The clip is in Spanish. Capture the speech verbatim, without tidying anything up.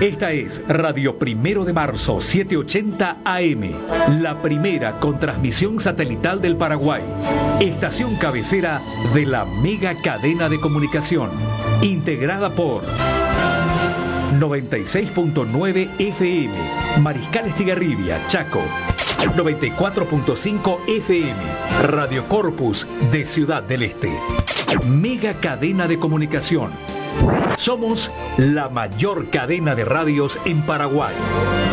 Esta es Radio Primero de Marzo, setecientos ochenta A M, la primera con transmisión satelital del Paraguay. Estación cabecera de la mega cadena de comunicación, integrada por noventa y seis punto nueve F M, Mariscal Estigarribia, Chaco. noventa y cuatro punto cinco F M, Radio Corpus de Ciudad del Este. Mega cadena de comunicación. Somos la mayor cadena de radios en Paraguay.